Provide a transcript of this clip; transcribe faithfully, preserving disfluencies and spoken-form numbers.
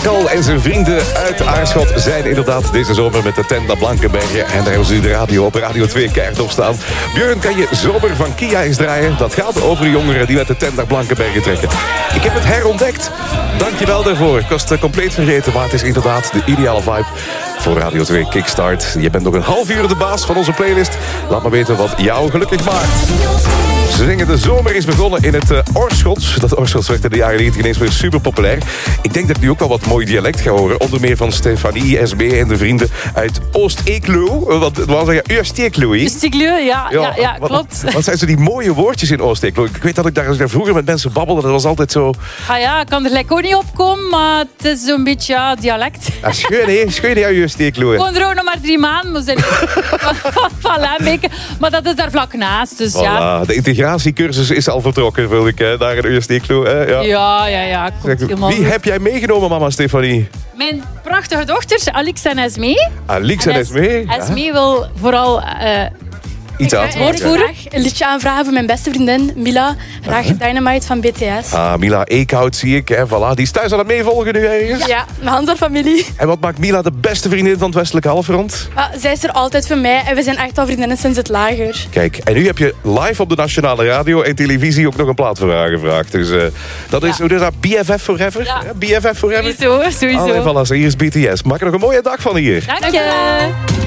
Kal en zijn vrienden uit Aarschot zijn inderdaad deze zomer met de Tenda Blankenbergen. En daar hebben ze de radio op Radio twee keihard op staan. Björn, kan je Zomer van Kia eens draaien? Dat gaat over jongeren die met de Tenda Blankenbergen trekken. Ik heb het herontdekt. Dankjewel daarvoor. Ik was het compleet vergeten, maar het is inderdaad de ideale vibe voor Radio twee Kickstart. Je bent nog een half uur de baas van onze playlist. Laat maar weten wat jou gelukkig maakt. Ze zingen de zomer is begonnen in het uh, Orschots. Dat Orschots werd in de jaren negentig ineens weer super populair. Ik denk dat ik nu ook wel wat mooi dialect ga horen. Onder meer van Stefanie, S B en de vrienden uit Oost-Eeklo. Wat was dat? Ja, Oost-Eeklo. Oost-Eeklo, ja, ja, ja, ja, klopt. Wat, wat zijn zo die mooie woordjes in Oost-Eeklo? Ik weet dat ik daar, daar vroeger met mensen babbelde. Dat was altijd zo... Ah ja, ik kan er lekker ook niet op komen, maar het is zo'n beetje ja, dialect. Ah, schön, hè? Schön, hè, Oost-Eeklo. Gewoon er ook nog maar drie maanden. Maar, zijn... voilà, een beetje. Maar dat is daar vlak naast, dus voilà. ja. De integratiecursus is al vertrokken, wil ik, hè, daar in Oost-Eeklo. Hè? Ja, ja, ja. ja Wie goed. Heb jij meegenomen, mama Stefanie? Mijn prachtige dochters, Alix en Esmee. Alix en, en Esmee? Esmee ja. wil vooral... Uh, Iets aan het woord voeren. Een liedje aanvragen voor mijn beste vriendin Mila. Graag uh-huh. Dynamite van B T S. Ah, Mila Eekhout zie ik. Hè. Voilà. Die is thuis aan het meevolgen nu ergens. Ja, mijn Hans familie. En wat maakt Mila de beste vriendin van het westelijke halfrond? Ah, zij is er altijd voor mij en we zijn echt al vriendinnen sinds het lager. Kijk, en nu heb je live op de nationale radio en televisie ook nog een plaat voor haar gevraagd. Dus uh, dat is, ja. hoe is dat? B F F Forever? Ja. B F F Forever? Sowieso, sowieso. Allee, voilà, hier is B T S. Maak er nog een mooie dag van hier. Dank je.